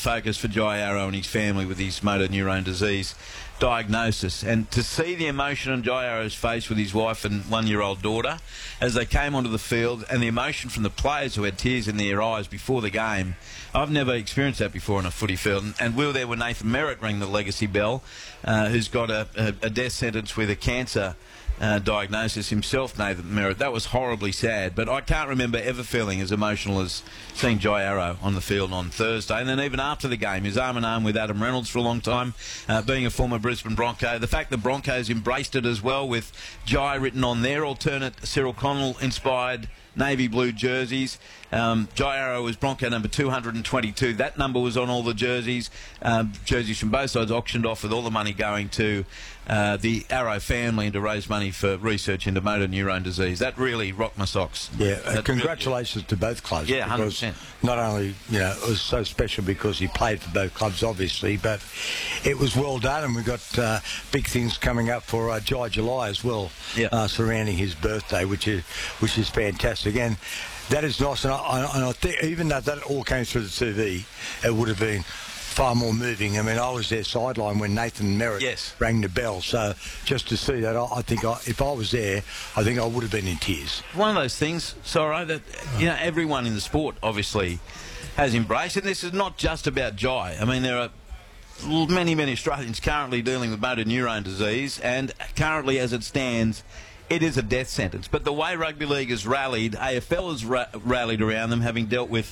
focus for Jai Arrow and his family with his motor neurone disease diagnosis, and to see the emotion on Jai Arrow's face with his wife and one-year-old daughter as they came onto the field, and the emotion from the players who had tears in their eyes before the game. I've never experienced that before on a footy field, and we were there when Nathan Merritt rang the legacy bell, who's got a death sentence with a cancer diagnosis himself, Nathan Merritt. That was horribly sad, but I can't remember ever feeling as emotional as seeing Jai Arrow on the field on Thursday. And then even after the game, he was arm in arm with Adam Reynolds for a long time, being a former Brisbane Bronco. The fact the Broncos embraced it as well, with Jai written on their alternate Cyril Connell-inspired navy blue jerseys. Jai Arrow was Bronco number 222. That number was on all the jerseys. Jerseys from both sides auctioned off, with all the money going to the Arrow family and to raise money for research into motor neurone disease. That really rocked my socks. Yeah, congratulations to both clubs. Yeah, 100%. Not only, it was so special because he played for both clubs, obviously, but it was well done, and we've got big things coming up for Jai July as well, surrounding his birthday, which is fantastic. And that is nice, and I think even though that all came through the TV, it would have been far more moving. I mean, I was there sideline when Nathan Merritt rang the bell, so just to see that, I think if I was there, I think I would have been in tears. One of those things, Sorrow, that everyone in the sport obviously has embraced, and this is not just about Jai. I mean, there are many Australians currently dealing with motor neurone disease, and currently, as it stands, it is a death sentence. But the way rugby league has rallied, AFL has rallied around them, having dealt with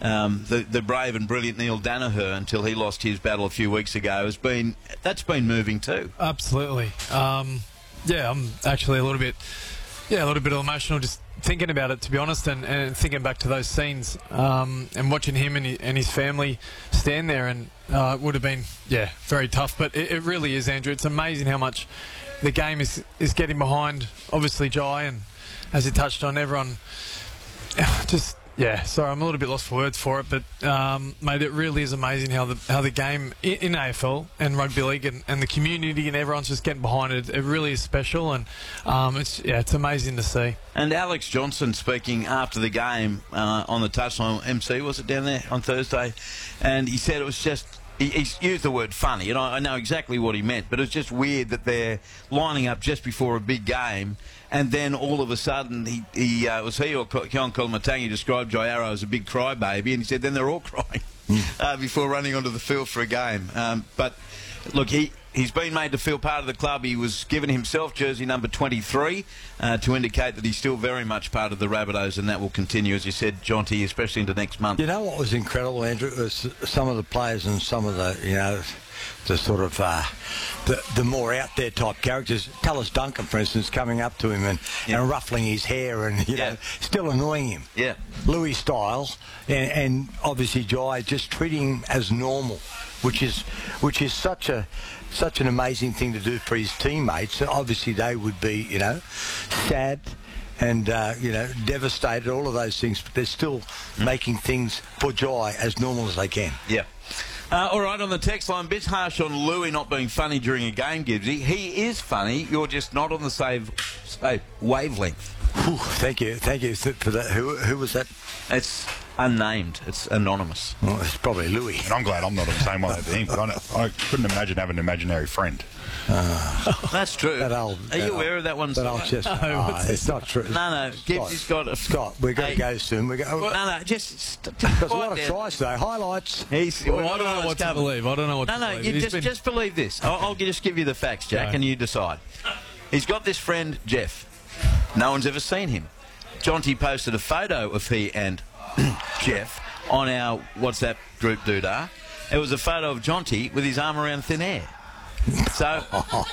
the brave and brilliant Neil Danaher until he lost his battle a few weeks ago. That's been moving too. Absolutely. I'm actually a little bit emotional just thinking about it, to be honest, and thinking back to those scenes and watching him and his family stand there, and it would have been very tough. But it really is, Andrew. It's amazing how much the game is getting behind, obviously, Jai, and as he touched on, everyone sorry, I'm a little bit lost for words for it, but mate, it really is amazing how the game in AFL and rugby league and the community and everyone's just getting behind it. It really is special, and it's amazing to see. And Alex Johnson speaking after the game on the touchline, MC was it down there on Thursday, and he said it was just, he used the word funny, and I know exactly what he meant, but it's just weird that they're lining up just before a big game, and then all of a sudden, he or Keon Kolomatangi described Jai Arrow as a big crybaby, and he said then they're all crying before running onto the field for a game. But look, he's been made to feel part of the club. He was given himself jersey number 23 to indicate that he's still very much part of the Rabbitohs, and that will continue, as you said, Jonty, especially into next month. You know what was incredible, Andrew, was some of the players and some of the, the sort of the more out there type characters. Tallis Duncan, for instance, coming up to him and ruffling his hair and still annoying him. Yeah, Louis Styles and obviously Jai just treating him as normal, which is such an amazing thing to do for his teammates. Obviously, they would be sad and devastated, all of those things, but they're still making things for Jai as normal as they can. Yeah. All right, on the text line, bit harsh on Louis not being funny during a game, Gibbsy. He is funny, you're just not on the same wavelength. Whew, thank you for that. Who was that? It's unnamed. It's anonymous. Well, it's probably Louis. And I'm glad I'm not on the same wavelength. I couldn't imagine having an imaginary friend. That's true. Are you aware of that one? It's not true. No, Gibbsy's got a... Scott, we're going to go soon. Just... There's a lot of tries today. Highlights. I don't know what to believe. No, just believe this. I'll just give you the facts, Jack, and you decide. He's got this friend, Jeff. No one's ever seen him. Jonty posted a photo of he and Jeff on our WhatsApp group doodah. It was a photo of Jonty with his arm around thin air. So,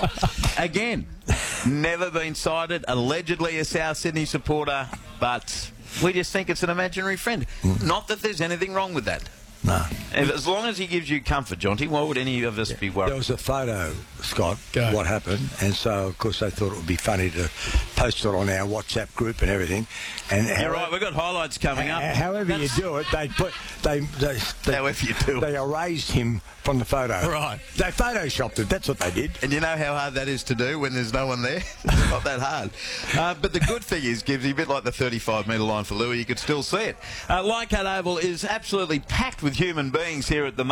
again, never been sighted, allegedly a South Sydney supporter, but we just think it's an imaginary friend. Not that there's anything wrong with that. No. As long as he gives you comfort, Jonty, why would any of us be worried? There was a photo, Scott, what happened, and so, of course, they thought it would be funny to post it on our WhatsApp group and everything. And you're right, we've got highlights coming up. However you do it, they erased him from the photo. Right. They photoshopped it, that's what they did. And you know how hard that is to do when there's no one there? It's not that hard. But the good thing is, Gibbsy, a bit like the 35-metre line for Louis, you could still see it. Leichhardt Oval is absolutely packed with human beings here at the